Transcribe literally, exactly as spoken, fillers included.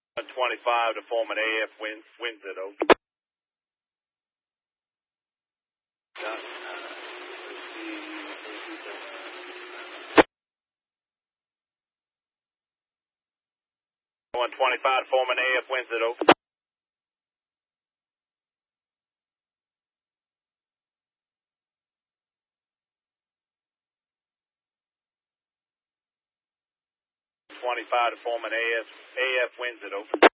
one twenty-five to form an A F wins, wins it over. one twenty-five to form an A F wins it over. twenty-five to form an A F, A F wins it over.